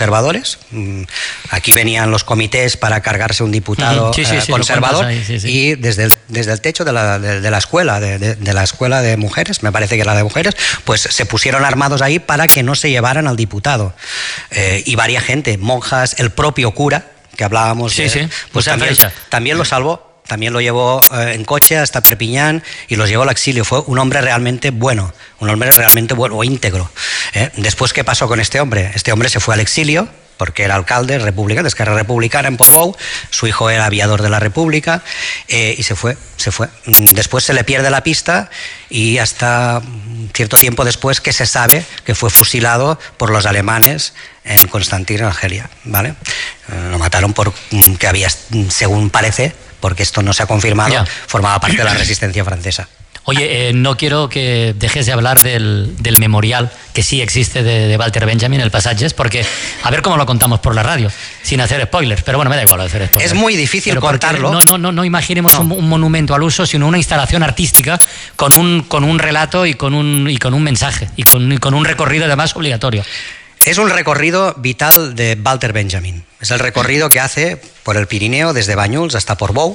conservadores. Aquí venían los comités para cargarse un diputado conservador y desde el techo de la escuela, de la escuela de mujeres, me parece que era de mujeres, pues se pusieron armados ahí para que no se llevaran al diputado. Y varias gente, monjas, el propio cura, que hablábamos de él, pues también lo salvó. También lo llevó en coche hasta Perpiñán y los llevó al exilio. Fue un hombre realmente bueno, íntegro. Después, ¿qué pasó con este hombre? Este hombre se fue al exilio porque era alcalde republicano, de Esquerra Republicana en Portbou, su hijo era aviador de la República y se fue. Después se le pierde la pista y hasta cierto tiempo después que se sabe que fue fusilado por los alemanes en Constantin, Argelia, ¿vale? Lo mataron porque había, según parece, porque esto no se ha confirmado, formaba parte de la resistencia francesa. Oye, no quiero que dejes de hablar del memorial que sí existe de Walter Benjamin, el Pasajes, porque a ver cómo lo contamos por la radio, sin hacer spoilers, pero bueno, me da igual hacer spoilers. Es muy difícil contarlo. No imaginemos un monumento al uso, sino una instalación artística con un relato y con un mensaje, y con un recorrido además obligatorio. Es un recorrido vital de Walter Benjamin. Es el recorrido que hace por el Pirineo, desde Banyuls hasta Portbou,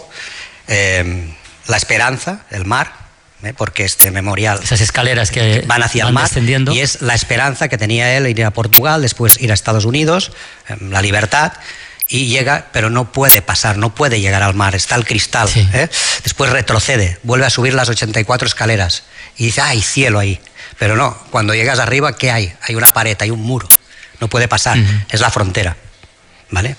la esperanza, el mar, porque este memorial... Esas escaleras que van hacia el mar, descendiendo. y es la esperanza que tenía él, ir a Portugal, después ir a Estados Unidos, la libertad, y llega, pero no puede pasar, no puede llegar al mar, está el cristal. Después retrocede, vuelve a subir las 84 escaleras, y dice, hay cielo ahí. Pero no, cuando llegas arriba, ¿qué hay? Hay una pared, hay un muro. No puede pasar, es la frontera. ¿Vale?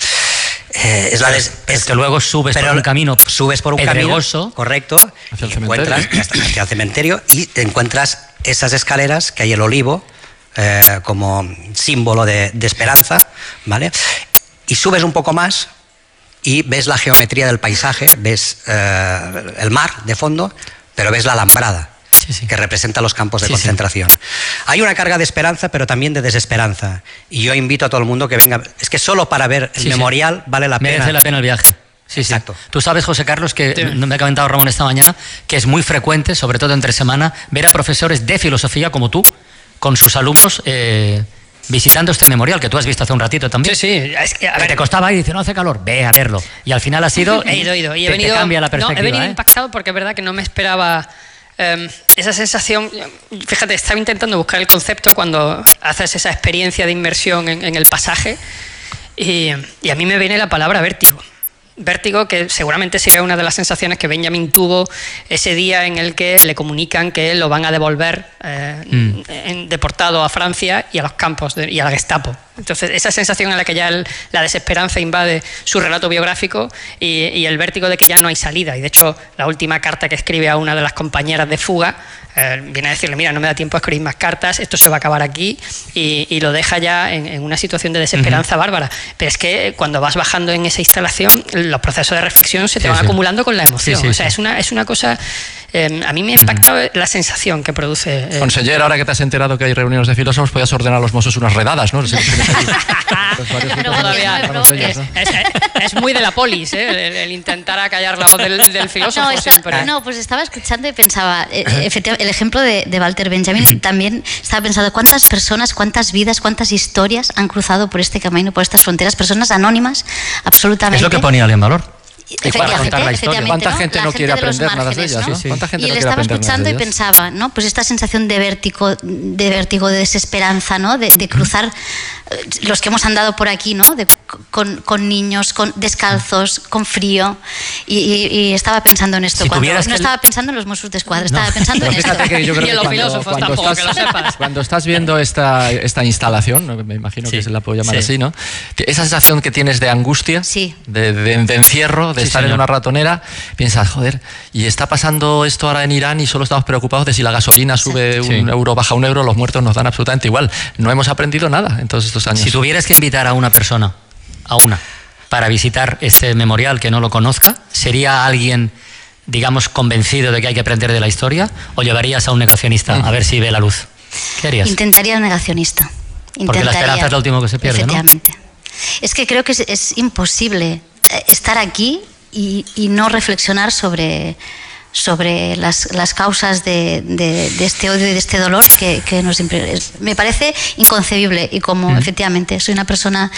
Es que luego subes por un camino. Subes por un pedregoso, camino, correcto, hacia el cementerio, y te encuentras esas escaleras, que hay el olivo, como símbolo de esperanza, ¿vale? Y subes un poco más y ves la geometría del paisaje, ves el mar de fondo, pero ves la alambrada. Que representa los campos de concentración. Hay una carga de esperanza, pero también de desesperanza. Y yo invito a todo el mundo que venga. Es que solo para ver el memorial vale la pena. Merece la pena el viaje. Exacto. Tú sabes, José Carlos, que me ha comentado Ramón esta mañana, que es muy frecuente, sobre todo entre semana, ver a profesores de filosofía como tú, con sus alumnos, visitando este memorial, que tú has visto hace un ratito también. Es que, te costaba y dice, no hace calor, ve a verlo. Y al final ha sido... He ido. Y te cambia la perspectiva. He venido impactado porque es verdad que no me esperaba... esa sensación, fíjate, estaba intentando buscar el concepto cuando haces esa experiencia de inmersión en el pasaje y a mí me viene la palabra vértigo. Vértigo, que seguramente será una de las sensaciones que Benjamin tuvo ese día en el que le comunican que lo van a devolver deportado a Francia y a los campos y a la Gestapo. Entonces, esa sensación en la que ya la desesperanza invade su relato biográfico y el vértigo de que ya no hay salida. Y de hecho, la última carta que escribe a una de las compañeras de fuga viene a decirle, mira, no me da tiempo a escribir más cartas, esto se va a acabar aquí, y lo deja ya en una situación de desesperanza bárbara. Pero es que cuando vas bajando en esa instalación, los procesos de reflexión se te van acumulando con la emoción. O sea, es una cosa... a mí me ha impactado la sensación que produce... Conseller, ahora que te has enterado que hay reuniones de filósofos, podías ordenar a los mozos unas redadas, ¿no? Es muy de la polis, el intentar acallar la voz del filósofo. Pues estaba escuchando y pensaba, efectivamente, el ejemplo de Walter Benjamin, también estaba pensando cuántas personas, cuántas vidas, cuántas historias han cruzado por este camino, por estas fronteras, personas anónimas, absolutamente. Es lo que ponía en valor. ¿Cuánta gente no quiere aprender nada de ellas? Y le estaba escuchando y pensaba, ¿no? Pues esta sensación de vértigo, de desesperanza, ¿no? De cruzar los que hemos andado por aquí, ¿no? Con niños, descalzos, con frío, y estaba pensando en esto. Estaba pensando en los Mossos d'Esquadra, estaba pensando en esto. Que yo creo y en los filósofos tampoco, que lo sepas. Cuando estás viendo esta instalación, me imagino que se la puedo llamar así, ¿no? Esa sensación que tienes de angustia, de encierro, de estar en una ratonera, piensas, joder, y está pasando esto ahora en Irán y solo estamos preocupados de si la gasolina sube un euro, baja un euro, los muertos nos dan absolutamente igual. No hemos aprendido nada en todos estos años. Si tuvieras que invitar a una persona, para visitar este memorial que no lo conozca, ¿sería alguien, digamos, convencido de que hay que aprender de la historia, o llevarías a un negacionista a ver si ve la luz? ¿Qué harías? Intentaría un negacionista. Porque la esperanza es lo último que se pierde, efectivamente, ¿no? Es que creo que es imposible estar aquí y no reflexionar sobre las causas de este odio y de este dolor que nos me parece inconcebible, y como efectivamente soy una persona